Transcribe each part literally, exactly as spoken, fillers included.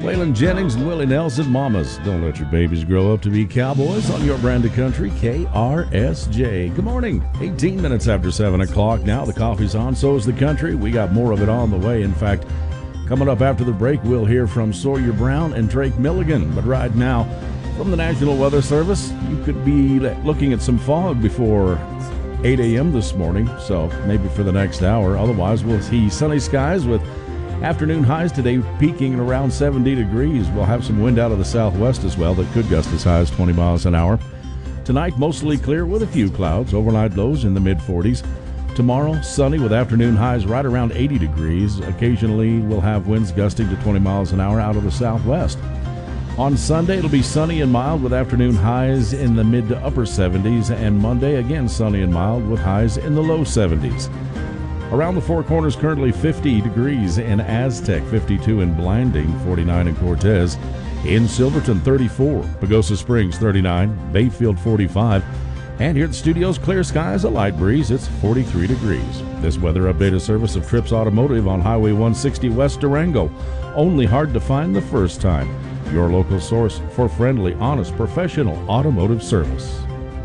Waylon Jennings and Willie Nelson, Mamas, don't let your babies grow up to be cowboys on your brand of country, K R S J. Good morning. eighteen minutes after seven o'clock now. The coffee's on, so is the country. We got more of it on the way. In fact, coming up after the break, we'll hear from Sawyer Brown and Drake Milligan. But right now, from the National Weather Service, you could be looking at some fog before eight a.m. this morning, so maybe for the next hour. Otherwise, we'll see sunny skies with afternoon highs today peaking at around seventy degrees. We'll have some wind out of the southwest as well that could gust as high as twenty miles an hour. Tonight, mostly clear with a few clouds. Overnight lows in the mid forties. Tomorrow, sunny with afternoon highs right around eighty degrees. Occasionally, we'll have winds gusting to twenty miles an hour out of the southwest. On Sunday, it'll be sunny and mild with afternoon highs in the mid to upper seventies. And Monday, again sunny and mild with highs in the low seventies. Around the Four Corners, currently fifty degrees in Aztec, fifty-two in Blanding, forty-nine in Cortez. In Silverton, thirty-four. Pagosa Springs, thirty-nine. Bayfield, forty-five. And here at the studios, clear skies, a light breeze. It's forty-three degrees. This weather update is service of Trips Automotive on Highway one sixty West Durango. Only hard to find the first time. Your local source for friendly, honest, professional automotive service.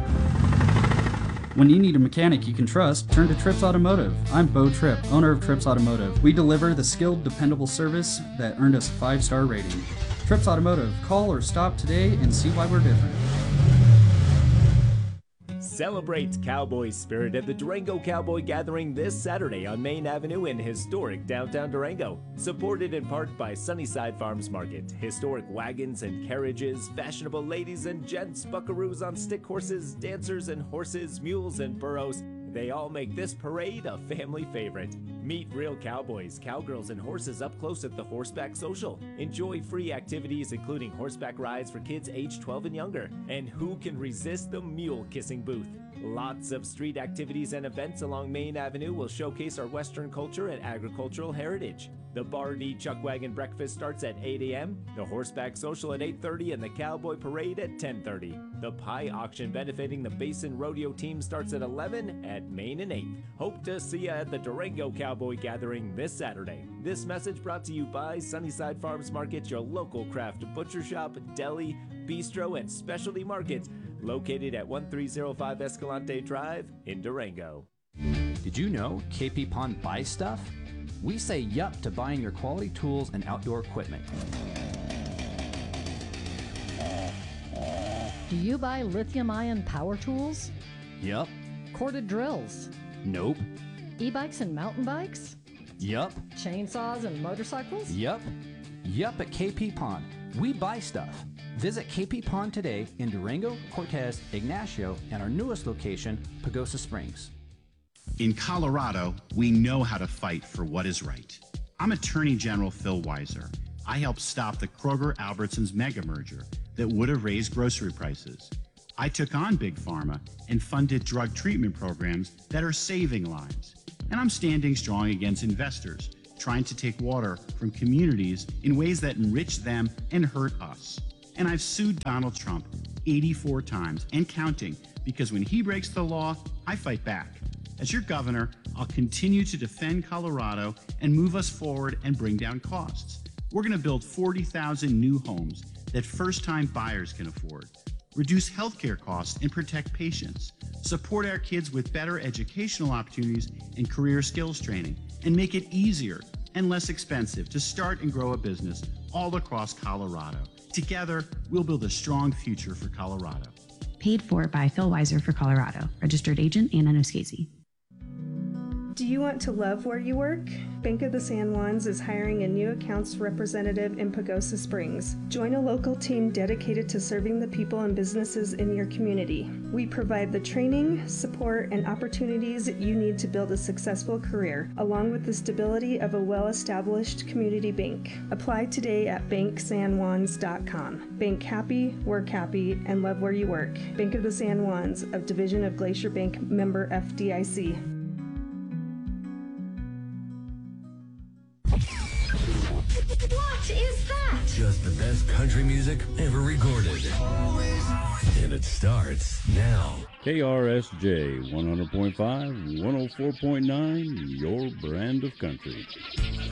When you need a mechanic you can trust, turn to Trips Automotive. I'm Bo Tripp, owner of Trips Automotive. We deliver the skilled, dependable service that earned us a five-star rating. Trips Automotive. Call or stop today and see why we're different. Celebrate cowboy spirit at the Durango Cowboy Gathering this Saturday on Main Avenue in historic downtown Durango. Supported in part by Sunnyside Farms Market. Historic wagons and carriages, fashionable ladies and gents, buckaroos on stick horses, dancers and horses, mules and burros. They all make this parade a family favorite. Meet real cowboys, cowgirls, and horses up close at the Horseback Social. Enjoy free activities including horseback rides for kids age twelve and younger. And who can resist the mule kissing booth? Lots of street activities and events along Main Avenue will showcase our Western culture and agricultural heritage. The Bar D Chuck Wagon Breakfast starts at eight a.m., the Horseback Social at eight thirty, and the Cowboy Parade at ten thirty. The Pie Auction benefiting the Basin Rodeo Team starts at eleven at Main and eighth. Hope to see you at the Durango Cowboy Gathering this Saturday. This message brought to you by Sunnyside Farms Market, your local craft butcher shop, deli, bistro, and specialty market, located at one three zero five Escalante Drive in Durango. Did you know K P Pond buys stuff? We say yup to buying your quality tools and outdoor equipment. Do you buy lithium-ion power tools? Yup. Corded drills? Nope. E-bikes and mountain bikes? Yup. Chainsaws and motorcycles? Yup. Yup at K P Pond. We buy stuff. Visit K P Pond today in Durango, Cortez, Ignacio, and our newest location, Pagosa Springs. In Colorado, we know how to fight for what is right. I'm Attorney General Phil Weiser. I helped stop the Kroger-Albertsons mega merger that would have raised grocery prices. I took on Big Pharma and funded drug treatment programs that are saving lives. And I'm standing strong against investors trying to take water from communities in ways that enrich them and hurt us. And I've sued Donald Trump eighty-four times and counting because when he breaks the law, I fight back. As your governor, I'll continue to defend Colorado and move us forward and bring down costs. We're going to build forty thousand new homes that first-time buyers can afford, reduce healthcare costs and protect patients, support our kids with better educational opportunities and career skills training, and make it easier and less expensive to start and grow a business all across Colorado. Together, we'll build a strong future for Colorado. Paid for by Phil Weiser for Colorado. Registered agent Anna Noscasi. Do you want to love where you work? Bank of the San Juans is hiring a new accounts representative in Pagosa Springs. Join a local team dedicated to serving the people and businesses in your community. We provide the training, support, and opportunities you need to build a successful career, along with the stability of a well-established community bank. Apply today at bank san juans dot com. Bank happy, work happy, and love where you work. Bank of the San Juans, a division of Glacier Bank, member F D I C. What is that? Just the best country music ever recorded. And it starts now. K R S J one hundred point five, one oh four point nine, your brand of country.